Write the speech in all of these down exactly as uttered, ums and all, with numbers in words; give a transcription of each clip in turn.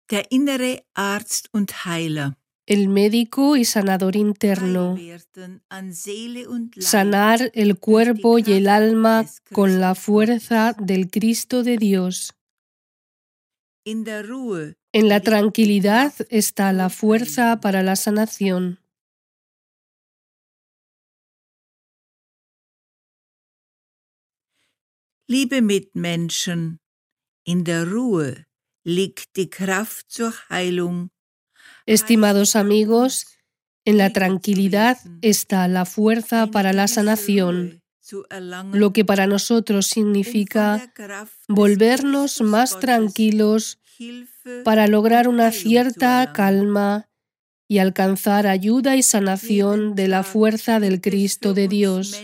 Der innere Arzt und Heiler. El médico y sanador interno. Heil werden an Seele und Leib Sanar el cuerpo y el alma con la fuerza del Cristo de Dios. In der Ruhe En la liegt die tranquilidad Kraft está la zur fuerza Heilung. para la sanación. Liebe Mitmenschen, in der Ruhe liegt die Kraft zur Heilung. Estimados amigos, en la tranquilidad está la fuerza para la sanación, lo que para nosotros significa volvernos más tranquilos para lograr una cierta calma y alcanzar ayuda y sanación de la fuerza del Cristo de Dios.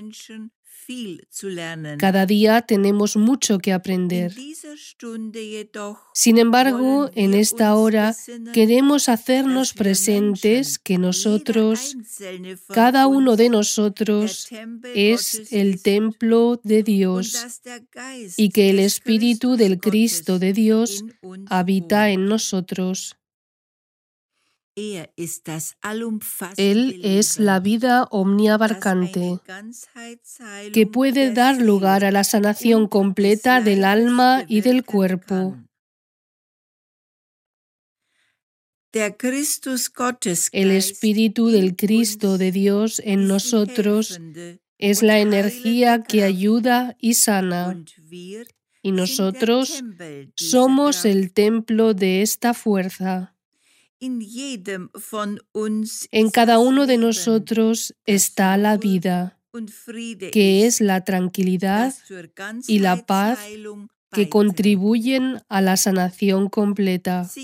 Cada día tenemos mucho que aprender. Sin embargo, en esta hora queremos hacernos presentes que nosotros, cada uno de nosotros, es el templo de Dios y que el Espíritu del Cristo de Dios habita en nosotros. Él es la vida omniabarcante que puede dar lugar a la sanación completa del alma y del cuerpo. El Espíritu del Cristo de Dios en nosotros es la energía que ayuda y sana, y nosotros somos el templo de esta fuerza. En cada uno de nosotros está la vida, que es la tranquilidad y la paz que contribuyen a la sanación completa.